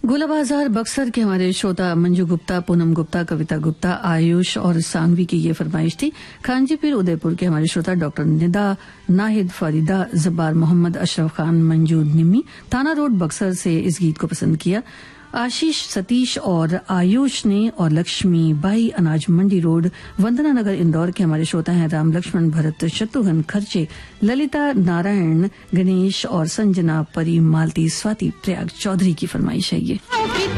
गोला बाजार बक्सर के हमारे श्रोता मंजू गुप्ता, पूनम गुप्ता, कविता गुप्ता, आयुष और सांगवी की ये फरमाइश थी। खांजीपीर उदयपुर के हमारे श्रोता डॉक्टर निदा, नाहिद, फरीदा, जब्बार मोहम्मद, अशरफ खान, मंजू निम्मी, थाना रोड बक्सर से इस गीत को पसंद किया। आशीष, सतीश और आयुष ने और लक्ष्मी बाई अनाज मंडी रोड, वंदना नगर, इंदौर के हमारे श्रोता हैं राम लक्ष्मण, भरत, शत्रुघ्न, खर्चे, ललिता, नारायण, गणेश और संजना, परी, मालती, स्वाति, प्रयाग चौधरी की फरमाइश है ये।